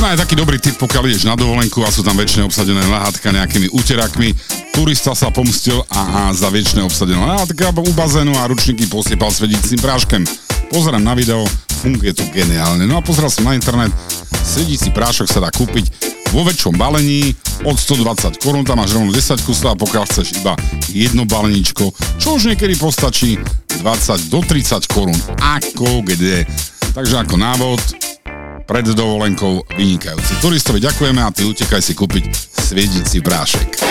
Možno aj taký dobrý tip, pokiaľ ideš na dovolenku a sú tam väčšine obsadené lahátka nejakými úterakmi. Turista sa pomstil a za väčšine obsadené lahátka u bazénu a ručníky posypal svedícim práškem. Pozerám na video, funguje to geniálne. No a pozrel som na internet, svedíci prášok sa dá kúpiť vo väčšom balení od 120 korún, tam máš rovno 10 kusov a pokiaľ chceš iba jedno baleníčko, čo už niekedy postačí 20 do 30 korún. Ako kde. Takže ako návod, pred dovolenkou vynikajúci. Turistovi ďakujeme a ty utekaj si kúpiť svietici prášek.